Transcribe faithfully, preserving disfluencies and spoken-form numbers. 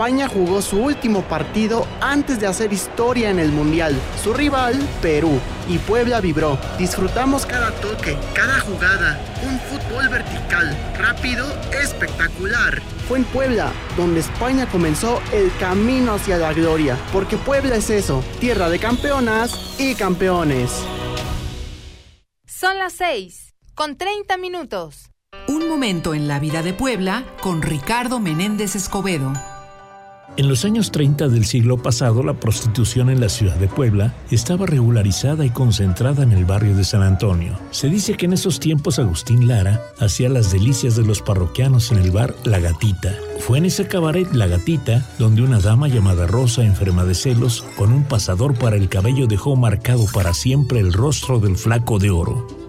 España jugó su último partido antes de hacer historia en el Mundial. Su rival, Perú, y Puebla vibró. Disfrutamos cada toque, cada jugada, un fútbol vertical, rápido, espectacular. Fue en Puebla donde España comenzó el camino hacia la gloria, porque Puebla es eso, tierra de campeonas y campeones. Son las seis, con treinta minutos. Un momento en la vida de Puebla con Ricardo Menéndez Escobedo. En los años treinta del siglo pasado, la prostitución en la ciudad de Puebla estaba regularizada y concentrada en el barrio de San Antonio. Se dice que en esos tiempos Agustín Lara hacía las delicias de los parroquianos en el bar La Gatita. Fue en ese cabaret La Gatita donde una dama llamada Rosa, enferma de celos, con un pasador para el cabello dejó marcado para siempre el rostro del Flaco de Oro.